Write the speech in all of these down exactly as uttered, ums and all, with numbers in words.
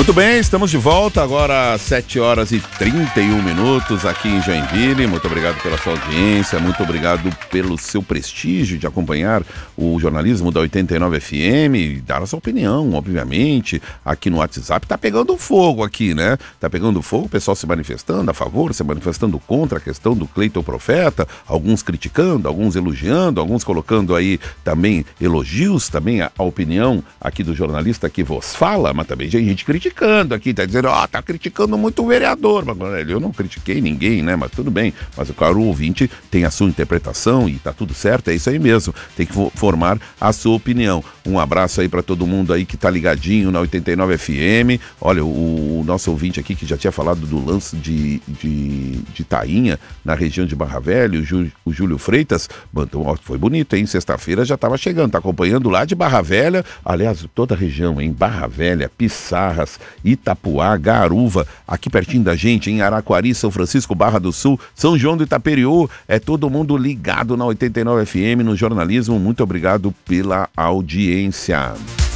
Muito bem, estamos de volta agora às sete horas e trinta e um minutos aqui em Joinville. Muito obrigado pela sua audiência, muito obrigado pelo seu prestígio de acompanhar o jornalismo da oitenta e nove F M e dar a sua opinião, obviamente. Aqui no WhatsApp tá pegando fogo aqui, né? Tá pegando fogo, o pessoal se manifestando a favor, se manifestando contra a questão do Cleiton Profeta, alguns criticando, alguns elogiando, alguns colocando aí também elogios, também a, a opinião aqui do jornalista que vos fala, mas também tem gente criticando aqui, tá dizendo, ó, oh, tá criticando muito o vereador. Mas eu não critiquei ninguém, né? Mas tudo bem. Mas o cara, o ouvinte tem a sua interpretação e tá tudo certo, é isso aí mesmo. Tem que formar a sua opinião. Um abraço aí pra todo mundo aí que tá ligadinho na oitenta e nove F M. Olha, o, o nosso ouvinte aqui que já tinha falado do lance de, de, de Tainha, na região de Barra Velha, o, Jú, o Júlio Freitas, mandou, ó, foi bonito, hein? Sexta-feira já tava chegando, tá acompanhando lá de Barra Velha, aliás, toda a região, em Barra Velha, Pissarras, Itapuá, Garuva, aqui pertinho da gente, em Araquari, São Francisco, Barra do Sul, São João do Itaperiú, é todo mundo ligado na oitenta e nove F M, no jornalismo. Muito obrigado pela audiência.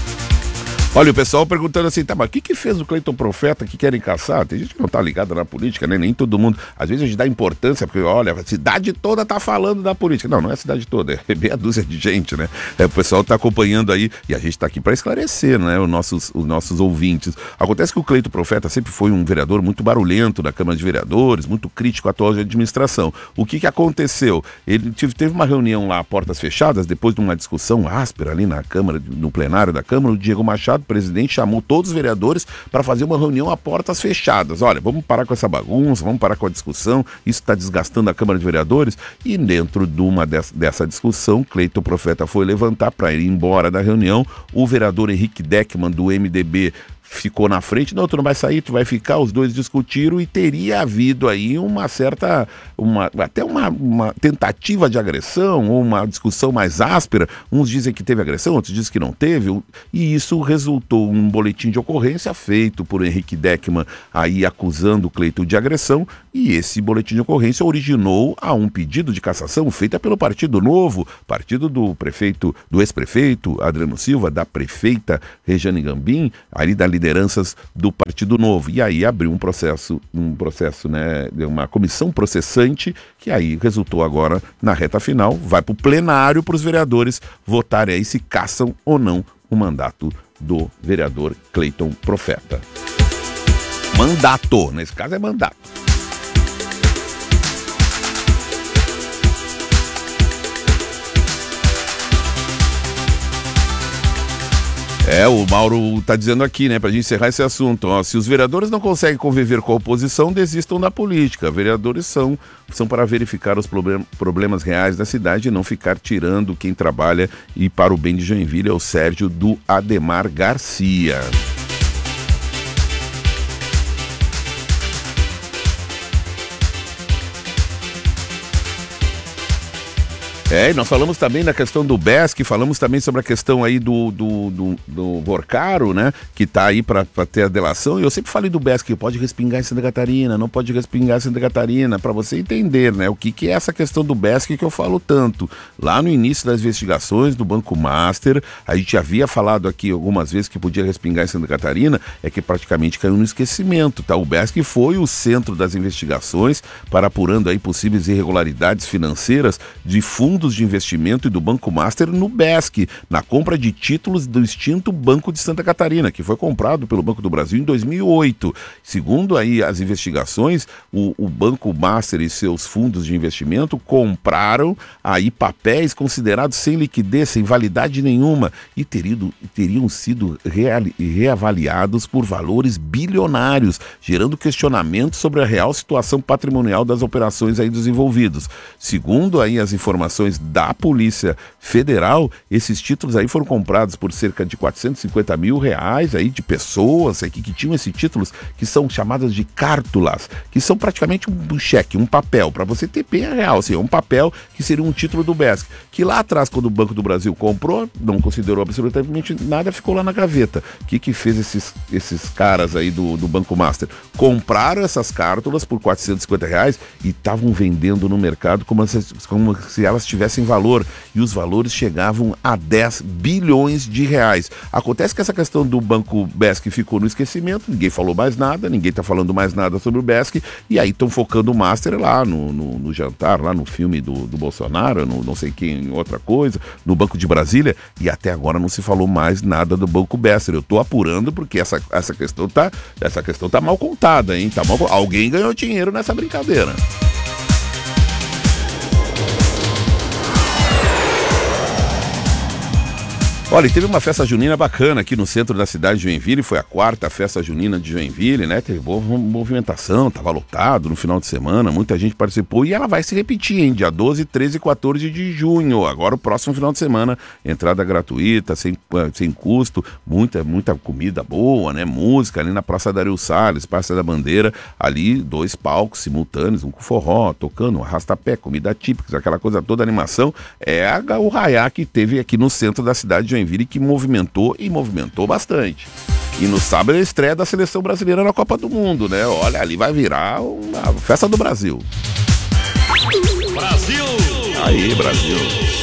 Olha, o pessoal perguntando assim, tá, mas o que que fez o Cleiton Profeta que querem caçar? Tem gente que não tá ligada na política, né? Nem todo mundo. Às vezes a gente dá importância, porque, olha, a cidade toda tá falando da política. Não, não é a cidade toda, é meia dúzia de gente, né? É, o pessoal tá acompanhando aí, e a gente tá aqui para esclarecer, né, os nossos, os nossos ouvintes. Acontece que o Cleiton Profeta sempre foi um vereador muito barulhento na Câmara de Vereadores, muito crítico à atual administração. O que que aconteceu? Ele teve uma reunião lá, portas fechadas, depois de uma discussão áspera ali na Câmara, no plenário da Câmara, o Diego Machado, o presidente, chamou todos os vereadores para fazer uma reunião a portas fechadas. Olha, vamos parar com essa bagunça, vamos parar com a discussão, isso está desgastando a Câmara de Vereadores. E dentro de uma dessa, dessa discussão, Cleiton Profeta foi levantar para ir embora da reunião. O vereador Henrique Deckman, do M D B, ficou na frente, não, tu não vai sair, tu vai ficar, os dois discutiram e teria havido aí uma certa, uma, até uma, uma tentativa de agressão, ou uma discussão mais áspera. Uns dizem que teve agressão, outros dizem que não teve, e isso resultou em um boletim de ocorrência feito por Henrique Deckman, aí acusando o Cleiton de agressão, e esse boletim de ocorrência originou a um pedido de cassação feita pelo Partido Novo, partido do prefeito, do ex-prefeito Adriano Silva, da prefeita Rejane Gambim, ali da lideranças do Partido Novo. E aí abriu um processo, um processo, né, uma comissão processante, que aí resultou agora na reta final, vai para o plenário para os vereadores votarem aí se caçam ou não o mandato do vereador Cleiton Profeta. Mandato, nesse caso é mandato. É, o Mauro tá dizendo aqui, né, pra gente encerrar esse assunto, ó, se os vereadores não conseguem conviver com a oposição, desistam da política. Vereadores são, são para verificar os problem, problemas reais da cidade e não ficar tirando quem trabalha. E para o bem de Joinville é o Sérgio do Ademar Garcia. É, e nós falamos também da questão do B E S C, falamos também sobre a questão aí do, do, do, do Vorcaro, né, que tá aí para ter a delação, e eu sempre falei do B E S C, que pode respingar em Santa Catarina, não pode respingar em Santa Catarina, para você entender, né, o que que é essa questão do B E S C que eu falo tanto. Lá no início das investigações do Banco Master, a gente havia falado aqui algumas vezes que podia respingar em Santa Catarina, é que praticamente caiu no esquecimento, tá? O B E S C foi o centro das investigações para apurando aí possíveis irregularidades financeiras de fundos de investimento e do Banco Master no B E S C, na compra de títulos do extinto Banco de Santa Catarina, que foi comprado pelo Banco do Brasil em dois mil e oito. Segundo aí as investigações, o, o Banco Master e seus fundos de investimento compraram aí papéis considerados sem liquidez, sem validade nenhuma, e teriam, teriam sido real, reavaliados por valores bilionários, gerando questionamentos sobre a real situação patrimonial das operações aí dos envolvidos. Segundo aí as informações da Polícia Federal, esses títulos aí foram comprados por cerca de quatrocentos e cinquenta mil reais aí de pessoas aqui que tinham esses títulos, que são chamadas de cártulas, que são praticamente um cheque, um papel, para você ter bem a real, assim, um papel que seria um título do B E S C, que lá atrás, quando o Banco do Brasil comprou, não considerou absolutamente nada, ficou lá na gaveta. O que que fez esses, esses caras aí do, do Banco Master? Compraram essas cártulas por quatrocentos e cinquenta reais e estavam vendendo no mercado como se, como se elas tivessem valor, e os valores chegavam a dez bilhões de reais. Acontece que essa questão do Banco B E S C ficou no esquecimento, ninguém falou mais nada, ninguém está falando mais nada sobre o B E S C, e aí estão focando o Master lá no, no, no jantar, lá no filme do, do Bolsonaro, no não sei quem, outra coisa, no Banco de Brasília, e até agora não se falou mais nada do Banco B E S C. Eu estou apurando porque essa, essa questão tá, essa questão tá mal contada, hein? Tá mal, alguém ganhou dinheiro nessa brincadeira. Olha, teve uma festa junina bacana aqui no centro da cidade de Joinville, foi a quarta festa junina de Joinville, né? Teve boa movimentação, tava lotado no final de semana, muita gente participou e ela vai se repetir, hein? Dia doze, treze e quatorze de junho, agora o próximo final de semana, entrada gratuita, sem, sem custo, muita, muita comida boa, né? Música ali na Praça Dario Salles, Praça da Bandeira, ali dois palcos simultâneos, um com forró, tocando, um arrastapé, comida típica, aquela coisa toda, animação, é a, o raiá que teve aqui no centro da cidade de Joinville, que movimentou e movimentou bastante. E no sábado é a estreia da seleção brasileira na Copa do Mundo, né? Olha, ali vai virar uma festa do Brasil. Brasil! Aí, Brasil!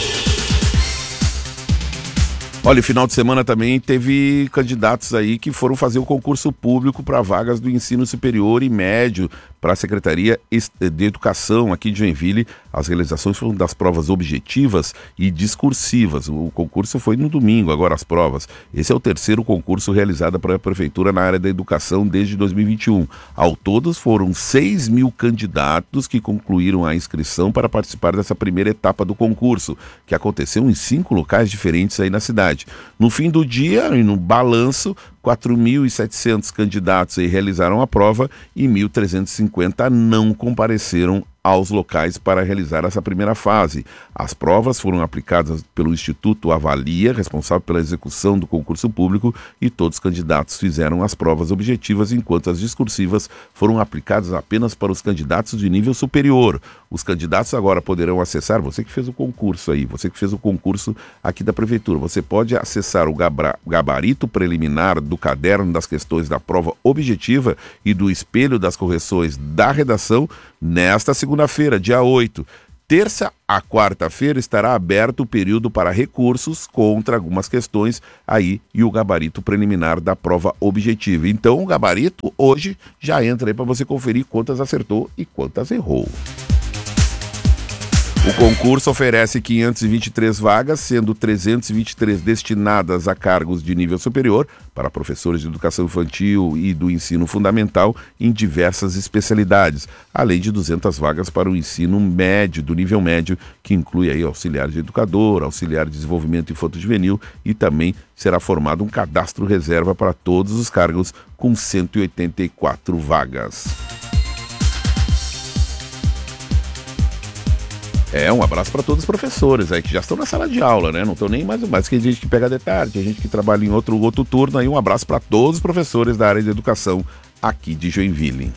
Olha, final de semana também teve candidatos aí que foram fazer o concurso público para vagas do ensino superior e médio para a Secretaria de Educação aqui de Joinville. As realizações foram das provas objetivas e discursivas. O concurso foi no domingo, agora as provas. Esse é o terceiro concurso realizado para a Prefeitura na área da educação desde dois mil e vinte e um. Ao todo foram seis mil candidatos que concluíram a inscrição para participar dessa primeira etapa do concurso, que aconteceu em cinco locais diferentes aí na cidade. No fim do dia, e no balanço, quatro mil e setecentos candidatos aí realizaram a prova e mil trezentos e cinquenta não compareceram aos locais para realizar essa primeira fase. As provas foram aplicadas pelo Instituto Avalia, responsável pela execução do concurso público, e todos os candidatos fizeram as provas objetivas, enquanto as discursivas foram aplicadas apenas para os candidatos de nível superior. Os candidatos agora poderão acessar, você que fez o concurso aí, você que fez o concurso aqui da Prefeitura, você pode acessar o gabarito preliminar do caderno das questões da prova objetiva e do espelho das correções da redação nesta segunda-feira, dia oito. Terça a quarta-feira estará aberto o período para recursos contra algumas questões aí e o gabarito preliminar da prova objetiva. Então o gabarito hoje já entra aí para você conferir quantas acertou e quantas errou. O concurso oferece quinhentas e vinte e três vagas, sendo trezentas e vinte e três destinadas a cargos de nível superior, para professores de educação infantil e do ensino fundamental em diversas especialidades, além de duzentas vagas para o ensino médio, do nível médio, que inclui aí auxiliar de educador, auxiliar de desenvolvimento infanto-juvenil, e também será formado um cadastro reserva para todos os cargos, com cento e oitenta e quatro vagas. É, um abraço para todos os professores aí que já estão na sala de aula, né? Não estão nem mais, mais que gente que pega de tarde, tem gente que trabalha em outro, outro turno aí. Um abraço para todos os professores da área de educação aqui de Joinville.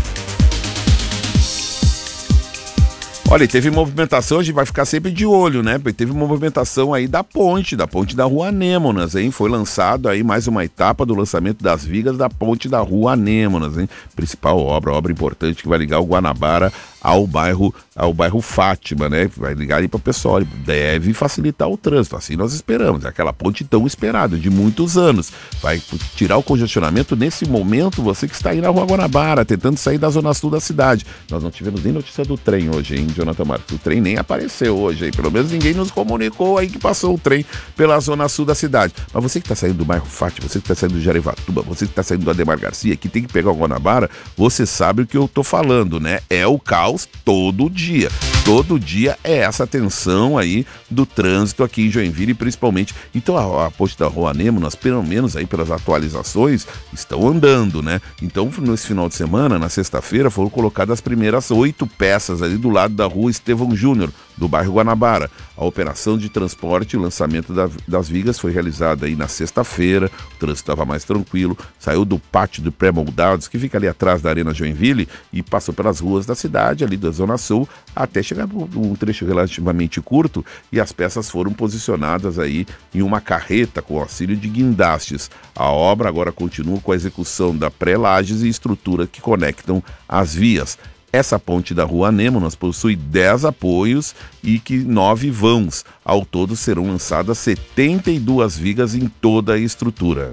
Olha, teve movimentação, a gente vai ficar sempre de olho, né? Teve movimentação aí da ponte, da ponte da Rua Anêmonas, hein? Foi lançado aí mais uma etapa do lançamento das vigas da ponte da Rua Anêmonas, hein? Principal obra, obra importante que vai ligar o Guanabara ao bairro, ao bairro Fátima, né? Vai ligar aí para o pessoal, deve facilitar o trânsito, assim nós esperamos, é aquela ponte tão esperada, de muitos anos, vai tirar o congestionamento nesse momento, você que está aí na Rua Guanabara, tentando sair da zona sul da cidade. Nós não tivemos nem notícia do trem hoje, hein, Jonathan Marques? O trem nem apareceu hoje, hein? Pelo menos ninguém nos comunicou aí que passou o trem pela zona sul da cidade. Mas você que está saindo do bairro Fátima, você que está saindo do Jareivatuba, você que está saindo do Ademar Garcia, que tem que pegar o Guanabara, você sabe o que eu tô falando, né? É o caos todo dia. Todo dia é essa tensão aí do trânsito aqui em Joinville, principalmente. Então a, a ponte da Rua Anêmonas, pelo menos aí pelas atualizações, estão andando, né? Então nesse final de semana, na sexta-feira, foram colocadas as primeiras oito peças ali do lado da Rua Estevão Júnior, do bairro Guanabara. A operação de transporte e lançamento da, das vigas foi realizada aí na sexta-feira, o trânsito estava mais tranquilo, saiu do pátio do Pré-Moldados, que fica ali atrás da Arena Joinville, e passou pelas ruas da cidade, ali da Zona Sul, até chegar um trecho relativamente curto, e as peças foram posicionadas aí em uma carreta com auxílio de guindastes. A obra agora continua com a execução da pré-lajes e estrutura que conectam as vias. Essa ponte da Rua Anêmonas possui dez apoios e que nove vãos. Ao todo serão lançadas setenta e duas vigas em toda a estrutura.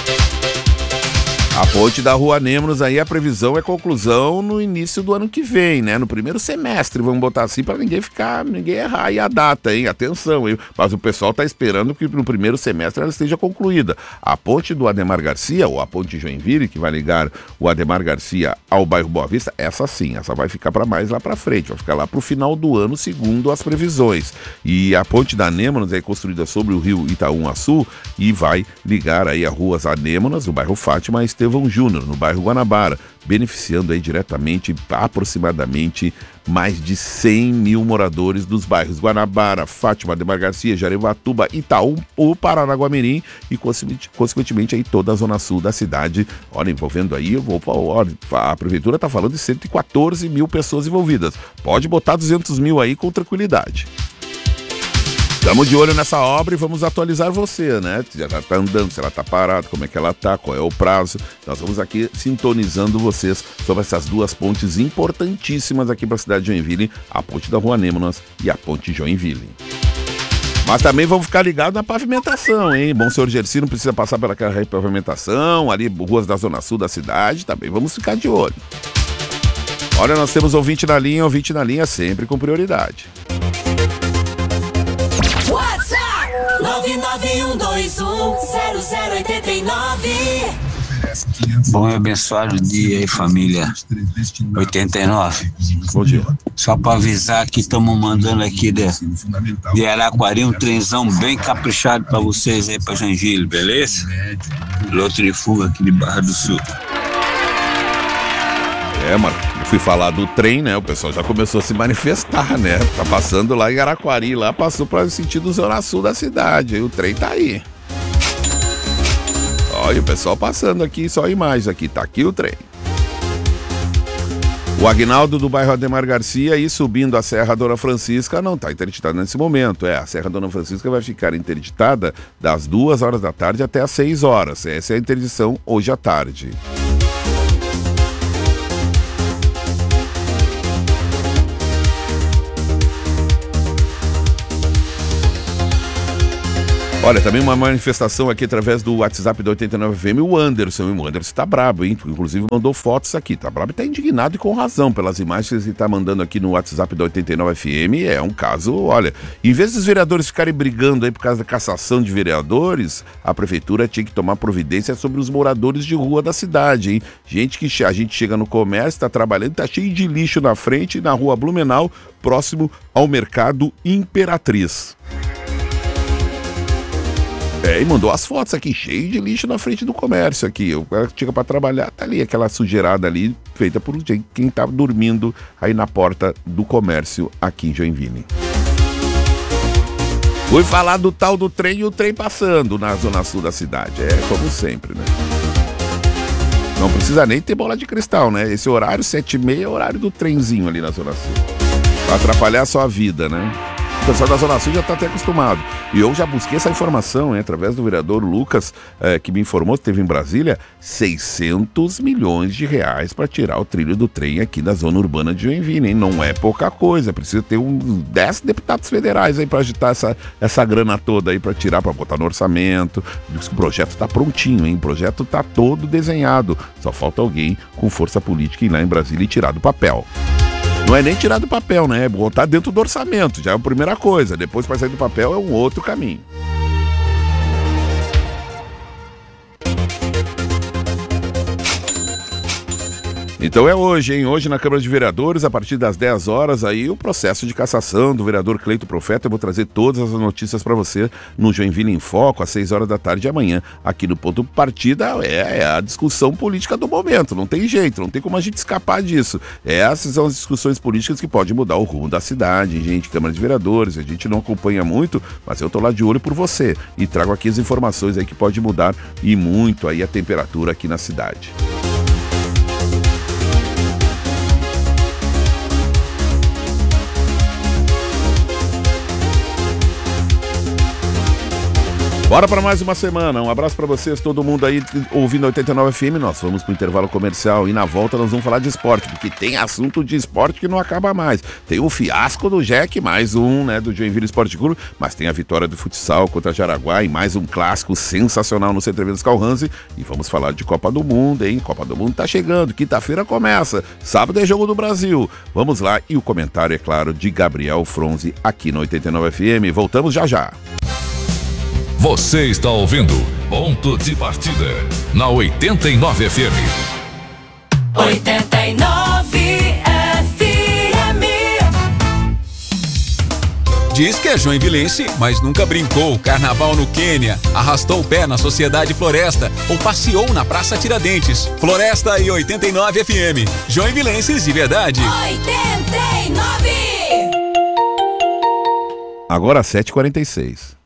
A ponte da Rua Anêmonas, aí a previsão é conclusão no início do ano que vem, né? No primeiro semestre, vamos botar assim para ninguém ficar, ninguém errar aí a data, hein? Atenção, hein? Mas o pessoal tá esperando que no primeiro semestre ela esteja concluída. A ponte do Ademar Garcia, ou a ponte Joinville, que vai ligar o Ademar Garcia ao bairro Boa Vista, essa sim, essa vai ficar para mais lá para frente, vai ficar lá para o final do ano, segundo as previsões. E a ponte da Anêmonas é construída sobre o rio Itaúna-Sul e vai ligar aí a ruas Anêmonas, o bairro Fátima, a Estevão Júnior, no bairro Guanabara, beneficiando aí diretamente aproximadamente mais de cem mil moradores dos bairros Guanabara, Fátima, Ademar Garcia, Jareguatuba, Itaú, o Paranaguamirim e consequentemente aí toda a zona sul da cidade. Olha, envolvendo aí, eu vou, olha, a prefeitura está falando de cento e quatorze mil pessoas envolvidas. Pode botar duzentos mil aí com tranquilidade. Estamos de olho nessa obra e vamos atualizar você, né? Se ela está andando, se ela está parada, como é que ela está, qual é o prazo. Nós vamos aqui sintonizando vocês sobre essas duas pontes importantíssimas aqui para a cidade de Joinville, a ponte da Rua Anêmonas e a ponte Joinville. Mas também vamos ficar ligados na pavimentação, hein? Bom senhor Gersi, não precisa passar pela pavimentação, ali ruas da zona sul da cidade, também vamos ficar de olho. Olha, nós temos ouvinte na linha, ouvinte na linha sempre com prioridade. nove nove um dois um zero zero oito nove. Bom e abençoado dia aí, família oitenta e nove. Bom dia. Só para avisar que estamos mandando aqui de, de Araquari um trenzão bem caprichado para vocês aí, para Joinville, beleza? Piloto de fuga aqui de Barra do Sul. É, mano, eu fui falar do trem, né? O pessoal já começou a se manifestar, né? Tá passando lá em Araquari, lá passou para o sentido zona sul da cidade. E o trem tá aí. Olha, o pessoal passando aqui, só imagens aqui. Tá aqui o trem. O Aguinaldo do bairro Ademar Garcia e subindo a Serra Dona Francisca não está interditada nesse momento. É, a Serra Dona Francisca vai ficar interditada das duas horas da tarde até as seis horas. Essa é a interdição hoje à tarde. Olha, também uma manifestação aqui através do WhatsApp da oitenta e nove F M, o Anderson, o Anderson tá brabo, hein? Inclusive mandou fotos aqui, tá brabo e tá indignado e com razão pelas imagens que ele tá mandando aqui no WhatsApp da oitenta e nove F M, é um caso, olha, em vez dos vereadores ficarem brigando aí por causa da cassação de vereadores, a prefeitura tinha que tomar providência sobre os moradores de rua da cidade, hein? Gente que a gente chega no comércio, tá trabalhando, tá cheio de lixo na frente, na rua Blumenau, próximo ao mercado Imperatriz. É, e mandou as fotos aqui, cheio de lixo na frente do comércio aqui. O cara chega pra trabalhar, tá ali, aquela sujeirada ali, feita por quem tá dormindo aí na porta do comércio aqui em Joinville. Fui falar do tal do trem e o trem passando na zona sul da cidade. É, como sempre, né? Não precisa nem ter bola de cristal, né? Esse horário, sete e meia, é o horário do trenzinho ali na zona sul. Pra atrapalhar a sua vida, né? O pessoal da Zona Sul já está até acostumado. E eu já busquei essa informação, hein, através do vereador Lucas, eh, que me informou que teve em Brasília seiscentos milhões de reais para tirar o trilho do trem aqui da zona urbana de Joinville, hein? Não é pouca coisa, precisa ter uns dez deputados federais aí para agitar essa, essa grana toda aí para tirar, para botar no orçamento. O projeto está prontinho, hein? O projeto está todo desenhado. Só falta alguém com força política ir lá em Brasília e tirar do papel. Não é nem tirar do papel, né? É botar dentro do orçamento, já é a primeira coisa. Depois, para sair do papel, é um outro caminho. Então é hoje, hein? Hoje na Câmara de Vereadores, a partir das dez horas, aí o processo de cassação do vereador Cleito Profeta. Eu vou trazer todas as notícias para você no Joinville em Foco, às seis horas da tarde de amanhã. Aqui no Ponto Partida é, é a discussão política do momento. Não tem jeito, não tem como a gente escapar disso. Essas são as discussões políticas que podem mudar o rumo da cidade, gente. Câmara de Vereadores, a gente não acompanha muito, mas eu tô lá de olho por você. E trago aqui as informações aí que pode mudar e muito aí a temperatura aqui na cidade. Bora para mais uma semana. Um abraço para vocês, todo mundo aí ouvindo a oitenta e nove F M. Nós vamos pro intervalo comercial e na volta nós vamos falar de esporte, porque tem assunto de esporte que não acaba mais. Tem o fiasco do Jack, mais um, né, do Joinville Esporte Clube, mas tem a vitória do futsal contra Jaraguá e mais um clássico sensacional no Centro Eventos Calhanse. E vamos falar de Copa do Mundo, hein? Copa do Mundo tá chegando, quinta-feira começa, sábado é Jogo do Brasil. Vamos lá, e o comentário, é claro, de Gabriel Fronzi aqui no oitenta e nove F M. Voltamos já já. Você está ouvindo Ponto de Partida na oitenta e nove F M. oitenta e nove F M. Diz que é joinvilense, mas nunca brincou carnaval no Quênia, arrastou o pé na Sociedade Floresta ou passeou na Praça Tiradentes. Floresta e oitenta e nove F M. Joinvilenses de verdade. oitenta e nove. Agora sete e quarenta e seis.